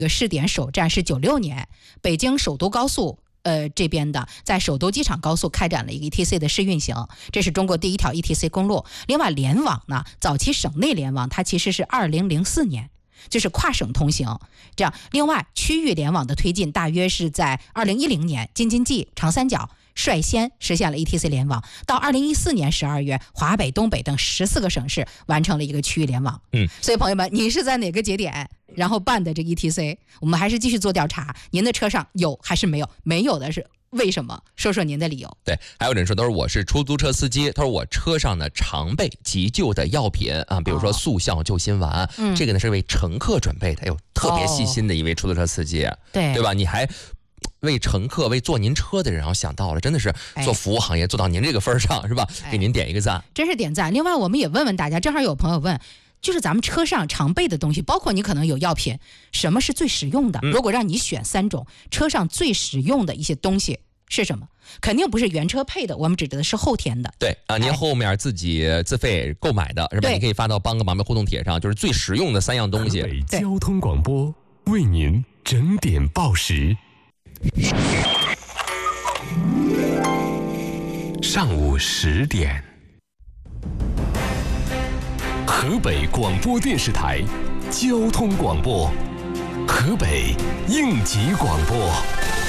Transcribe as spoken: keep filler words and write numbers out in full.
个试点首站是九六年，北京首都高速呃这边的在首都机场高速开展了一个 E T C 的试运行，这是中国第一条 E T C 公路。另外联网呢，早期省内联网它其实是二零零四年。就是跨省通行，这样。另外，区域联网的推进大约是在二零一零年，京津冀、长三角率先实现了 E T C 联网。到二零一四年十二月，华北、东北等十四个省市完成了一个区域联网。 嗯， 所以朋友们，你是在哪个节点然后办的这个 E T C？ 我们还是继续做调查，您的车上有还是没有？没有的是为什么？说说您的理由。 对，还有人说，都是我是出租车司机，他说我车上呢常备急救的药品啊，比如说速效救心丸， 嗯、 这个呢是为乘客准备的，哎呦，特别细心的一位出租车司机， 对对吧？你还为乘客、为坐您车的人，然后想到了，真的是做服务行业做到您这个份上，是吧？给您点一个赞， 真是点赞。另外，我们也问问大家，正好有朋友问。就是咱们车上常备的东西，包括你可能有药品，什么是最实用的？ 嗯、 如果让你选三种车上最实用的一些东西是什么？肯定不是原车配的，我们指的是后添的。 对啊，您后面自己自费购买的是吧？你可以发到帮个忙的互动帖上，就是最实用的三样东西。 河北交通广播为您整点报时。上午十点。河北广播电视台交通广播，河北应急广播。